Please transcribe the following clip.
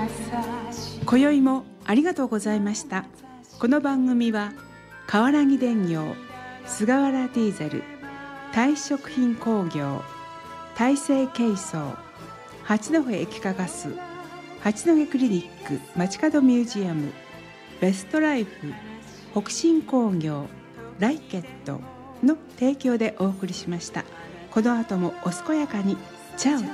今宵もありがとうございました。この番組は川原木電業、菅原ディーゼル、太食品工業、大成珪藻、八戸液化ガス、八戸クリニック街角ミュージアム、ベストライフ、北進工業、ライケットの提供でお送りしました。この後もお健やかに。チャオ。